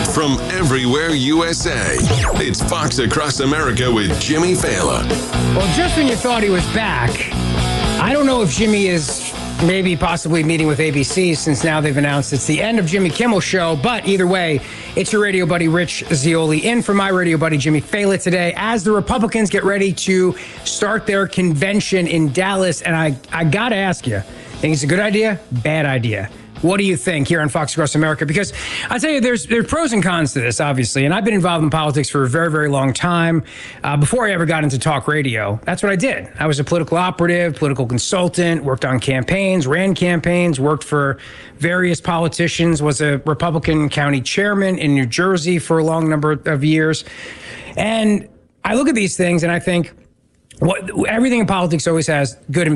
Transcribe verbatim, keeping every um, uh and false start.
from everywhere U S A. It's Fox Across America with Jimmy Fallon. Well, just when you thought he was back, I don't know if Jimmy is maybe possibly meeting with A B C, since now they've announced it's the end of Jimmy Kimmel Show. But either way, it's your radio buddy Rich Zeoli in for my radio buddy Jimmy Fallon today as the Republicans get ready to start their convention in Dallas. And I, I got to ask you, think it's a good idea? Bad idea? What do you think here on Fox Across America? Because I tell you, there's there's pros and cons to this, obviously. And I've been involved in politics for a very, very long time. Uh, before I ever got into talk radio, that's what I did. I was a political operative, political consultant, worked on campaigns, ran campaigns, worked for various politicians, was a Republican county chairman in New Jersey for a long number of years. And I look at these things and I think, what everything in politics always has good and